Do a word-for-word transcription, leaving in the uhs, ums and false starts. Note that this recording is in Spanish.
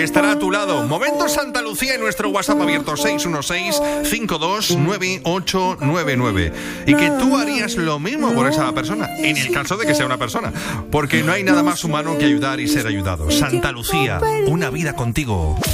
estará a tu lado. Momento Santa Lucía en nuestro WhatsApp abierto seis uno seis, cinco dos nueve ocho nueve nueve. Y que tú harías lo mismo por esa persona, en el caso de que sea una persona. Porque no hay nada más humano que ayudar y ser ayudado. Santa Lucía, una vida contigo.